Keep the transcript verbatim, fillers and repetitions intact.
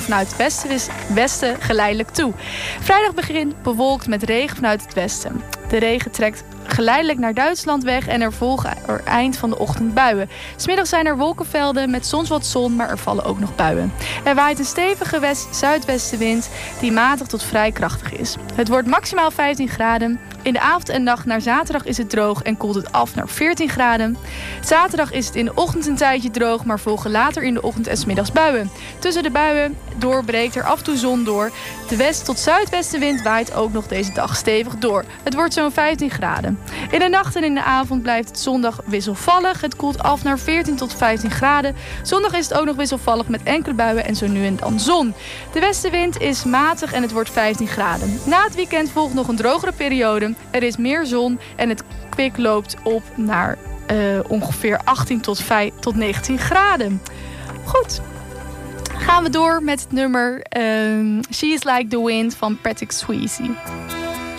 vanuit het westen, westen geleidelijk toe. Vrijdag begint bewolkt met regen vanuit het westen. De regen trekt geleidelijk naar Duitsland weg en er volgen er eind van de ochtend buien. 's Middags zijn er wolkenvelden met soms wat zon, maar er vallen ook nog buien. Er waait een stevige west-zuidwestenwind die matig tot vrij krachtig is. Het wordt maximaal vijftien graden. In de avond en nacht naar zaterdag is het droog en koelt het af naar veertien graden. Zaterdag is het in de ochtend een tijdje droog, maar volgen later in de ochtend en 's middags buien. Tussen de buien doorbreekt er af en toe zon door. De west- tot zuidwestenwind waait ook nog deze dag stevig door. Het wordt zo'n vijftien graden. In de nacht en in de avond blijft het zondag wisselvallig. Het koelt af naar veertien tot vijftien graden. Zondag is het ook nog wisselvallig met enkele buien en zo nu en dan zon. De westenwind is matig en het wordt vijftien graden. Na het weekend volgt nog een drogere periode. Er is meer zon en het kwik loopt op naar uh, ongeveer achttien tot negentien graden. Goed. Gaan we door met het nummer uh, She is Like the Wind van Patrick Swayze.